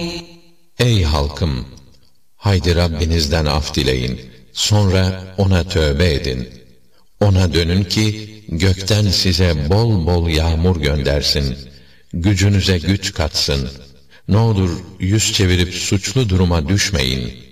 Ey halkım! Haydi Rabbinizden af dileyin, sonra ona tövbe edin. Ona dönün ki, gökten size bol bol yağmur göndersin, gücünüze güç katsın. Ne olur yüz çevirip suçlu duruma düşmeyin.